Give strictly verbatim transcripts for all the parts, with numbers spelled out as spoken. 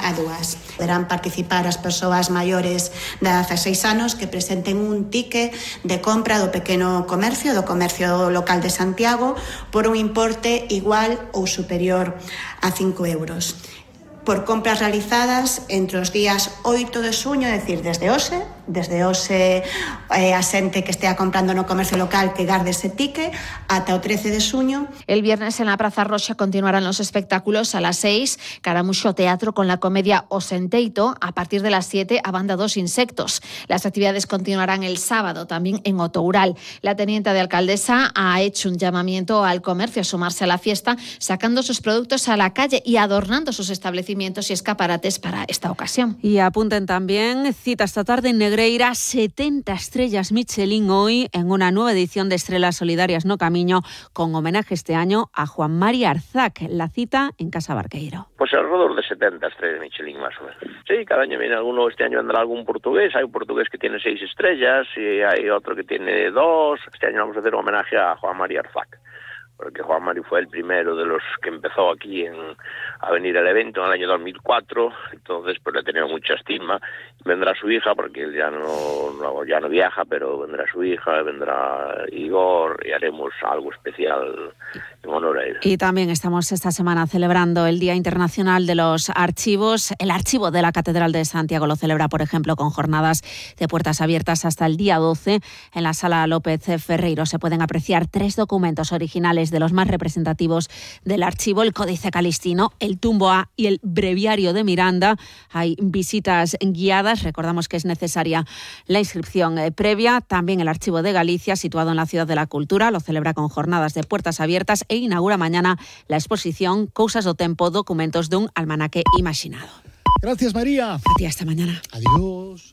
a dúas. Poderán participar as persoas maiores de dezaseis anos que presenten un ticket de compra do pequeno comercio, do comercio local de Santiago, por un importe igual ou superior a cinco euros. Por compras realizadas entre os días oito de xuño, é dicir, desde hoxe, desde hoxe eh, a xente que estea comprando no comercio local que garde ese ticket, ata o trece de xuño. El viernes en la Praza Roxa continuarán los espectáculos a las seis, Caramuxo Teatro con la comedia O Senteito, a partir de las siete a Banda dos Insectos. Las actividades continuarán el sábado también en Otoural. La teniente de alcaldesa ha hecho un llamamiento al comercio a sumarse a la fiesta, sacando sus productos a la calle y adornando sus establecimientos y escaparates para esta ocasión. Y apunten también, cita esta tarde en Negreira, setenta estrellas Michelin hoy en una nueva edición de Estrellas Solidarias no Camiño, con homenaje este año a Juan Mari Arzac. La cita en Casa Barqueiro. Pues alrededor de setenta estrellas Michelin más o menos. Sí, cada año viene alguno, este año vendrá algún portugués, hay un portugués que tiene seis estrellas y hay otro que tiene dos. Este año vamos a hacer un homenaje a Juan Mari Arzac, porque Juan Mari fue el primero de los que empezó aquí en, a venir al evento en el año dos mil cuatro, entonces pues le he tenido mucha estima. Vendrá su hija, porque él ya no, no, ya no viaja, pero vendrá su hija, vendrá Igor y haremos algo especial en honor a él. Y también estamos esta semana celebrando el Día Internacional de los Archivos. El archivo de la Catedral de Santiago lo celebra, por ejemplo, con jornadas de puertas abiertas hasta el día doce. En la Sala López Ferreiro se pueden apreciar tres documentos originales de los más representativos del archivo: el Códice Calistino, el Tumbo A y el Breviario de Miranda. Hay visitas guiadas. Recordamos que es necesaria la inscripción eh, previa. También el Archivo de Galicia, situado en la Ciudad de la Cultura, lo celebra con jornadas de puertas abiertas e inaugura mañana la exposición Cousas do Tempo, documentos dun almanaque imaginado. Gracias, María. A ti, hasta mañana. Adiós.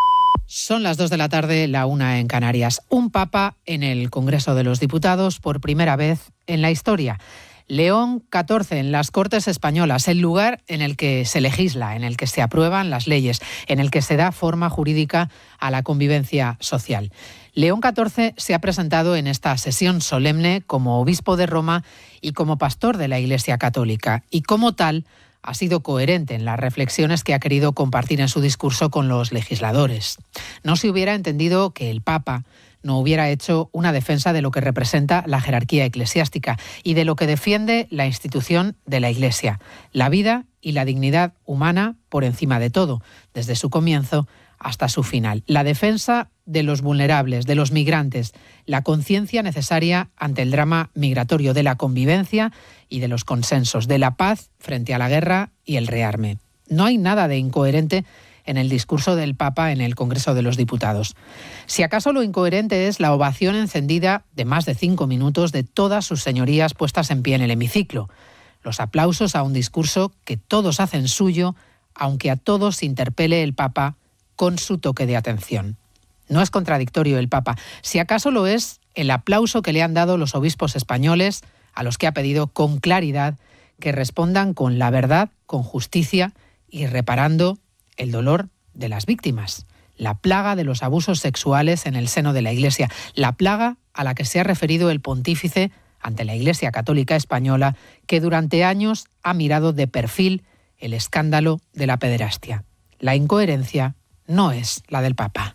Son las dos de la tarde, la una en Canarias. Un papa en el Congreso de los Diputados por primera vez en la historia. León catorce en las Cortes Españolas, el lugar en el que se legisla, en el que se aprueban las leyes, en el que se da forma jurídica a la convivencia social. León catorce se ha presentado en esta sesión solemne como obispo de Roma y como pastor de la Iglesia Católica, y como tal ha sido coherente en las reflexiones que ha querido compartir en su discurso con los legisladores. No se hubiera entendido que el Papa no hubiera hecho una defensa de lo que representa la jerarquía eclesiástica y de lo que defiende la institución de la Iglesia, la vida y la dignidad humana por encima de todo, desde su comienzo hasta su final. La defensa de los vulnerables, de los migrantes, la conciencia necesaria ante el drama migratorio, de la convivencia y de los consensos, de la paz frente a la guerra y el rearme. No hay nada de incoherente en el discurso del Papa en el Congreso de los Diputados. Si acaso lo incoherente es la ovación encendida de más de cinco minutos de todas sus señorías puestas en pie en el hemiciclo. Los aplausos a un discurso que todos hacen suyo, aunque a todos interpele el Papa con su toque de atención. No es contradictorio el Papa. Si acaso lo es el aplauso que le han dado los obispos españoles, a los que ha pedido con claridad que respondan con la verdad, con justicia y reparando el dolor de las víctimas, la plaga de los abusos sexuales en el seno de la Iglesia, la plaga a la que se ha referido el pontífice ante la Iglesia Católica Española, que durante años ha mirado de perfil el escándalo de la pederastia. La incoherencia no es la del Papa.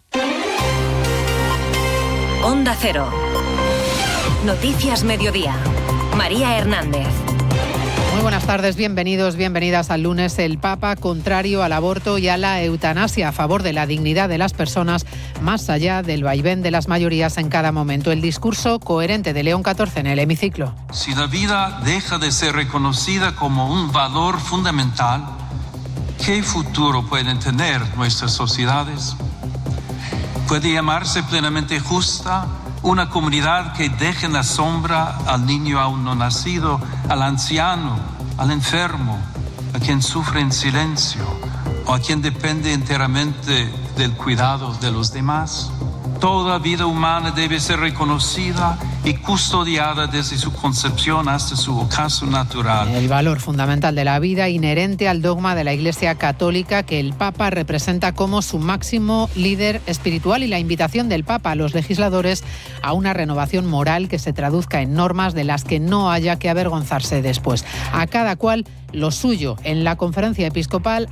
Onda Cero. Noticias Mediodía. María Hernández. Muy buenas tardes, bienvenidos, bienvenidas al lunes. El Papa, contrario al aborto y a la eutanasia, a favor de la dignidad de las personas, más allá del vaivén de las mayorías en cada momento. El discurso coherente de León catorce en el hemiciclo. Si la vida deja de ser reconocida como un valor fundamental, ¿qué futuro pueden tener nuestras sociedades? ¿Puede llamarse plenamente justa una comunidad que deje en la sombra al niño aún no nacido, al anciano, al enfermo, a quien sufre en silencio o a quien depende enteramente del cuidado de los demás? Toda vida humana debe ser reconocida y custodiada desde su concepción hasta su ocaso natural. El valor fundamental de la vida, inherente al dogma de la Iglesia Católica, que el Papa representa como su máximo líder espiritual, y la invitación del Papa a los legisladores a una renovación moral que se traduzca en normas de las que no haya que avergonzarse después. A cada cual lo suyo. En la conferencia episcopal